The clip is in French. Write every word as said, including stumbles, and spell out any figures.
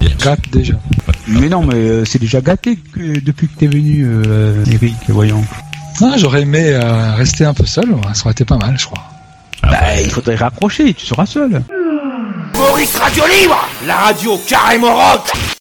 Gâte déjà. Mais non, mais euh, c'est déjà gâté que, depuis que t'es venu, euh, Eric, voyons. Ah, j'aurais aimé euh, rester un peu seul, ouais, ça aurait été pas mal, je crois. Ah bah, bah, il faudrait raccrocher, tu seras seul. Maurice Radio Libre, la radio carrément rock.